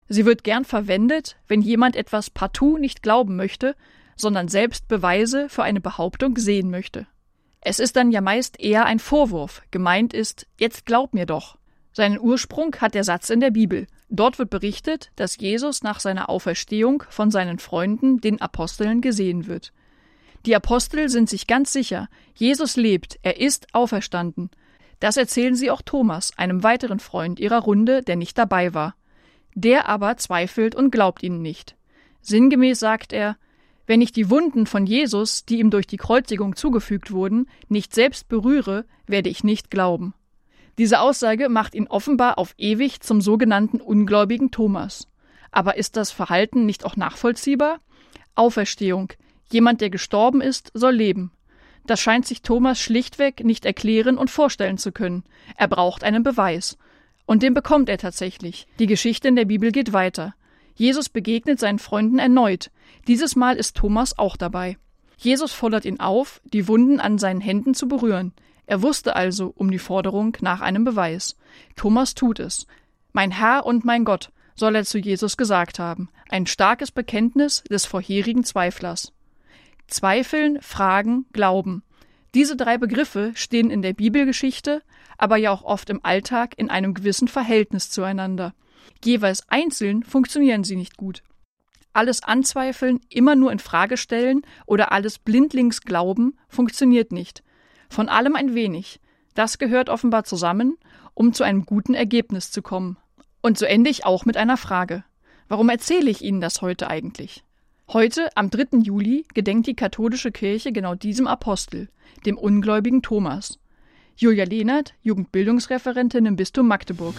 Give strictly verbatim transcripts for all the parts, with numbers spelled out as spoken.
Sie wird gern verwendet, wenn jemand etwas partout nicht glauben möchte, sondern selbst Beweise für eine Behauptung sehen möchte. Es ist dann ja meist eher ein Vorwurf. Gemeint ist, jetzt glaub mir doch. Seinen Ursprung hat der Satz in der Bibel. Dort wird berichtet, dass Jesus nach seiner Auferstehung von seinen Freunden, den Aposteln, gesehen wird. Die Apostel sind sich ganz sicher, Jesus lebt, er ist auferstanden. Das erzählen sie auch Thomas, einem weiteren Freund ihrer Runde, der nicht dabei war. Der aber zweifelt und glaubt ihnen nicht. Sinngemäß sagt er, wenn ich die Wunden von Jesus, die ihm durch die Kreuzigung zugefügt wurden, nicht selbst berühre, werde ich nicht glauben. Diese Aussage macht ihn offenbar auf ewig zum sogenannten ungläubigen Thomas. Aber ist das Verhalten nicht auch nachvollziehbar? Auferstehung. Jemand, der gestorben ist, soll leben. Das scheint sich Thomas schlichtweg nicht erklären und vorstellen zu können. Er braucht einen Beweis. Und den bekommt er tatsächlich. Die Geschichte in der Bibel geht weiter. Jesus begegnet seinen Freunden erneut. Dieses Mal ist Thomas auch dabei. Jesus fordert ihn auf, die Wunden an seinen Händen zu berühren. Er wusste also um die Forderung nach einem Beweis. Thomas tut es. Mein Herr und mein Gott, soll er zu Jesus gesagt haben. Ein starkes Bekenntnis des vorherigen Zweiflers. Zweifeln, Fragen, Glauben. Diese drei Begriffe stehen in der Bibelgeschichte, aber ja auch oft im Alltag in einem gewissen Verhältnis zueinander. Jeweils einzeln funktionieren sie nicht gut. Alles anzweifeln, immer nur in Frage stellen oder alles blindlings glauben, funktioniert nicht. Von allem ein wenig. Das gehört offenbar zusammen, um zu einem guten Ergebnis zu kommen. Und so ende ich auch mit einer Frage. Warum erzähle ich Ihnen das heute eigentlich? Heute, am dritten Juli, gedenkt die katholische Kirche genau diesem Apostel, dem ungläubigen Thomas. Julia Lehnert, Jugendbildungsreferentin im Bistum Magdeburg.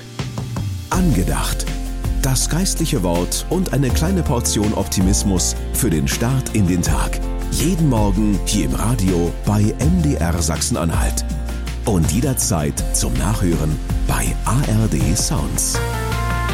Angedacht. Das geistliche Wort und eine kleine Portion Optimismus für den Start in den Tag. Jeden Morgen hier im Radio bei M D R Sachsen-Anhalt. Und jederzeit zum Nachhören bei A R D Sounds.